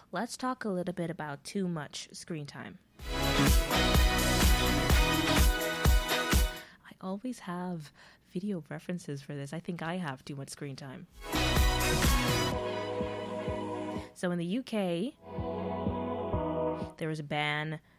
let's talk a little bit about too much screen time. I always have video references for this. I think I have too much screen time. So in the UK, there was a ban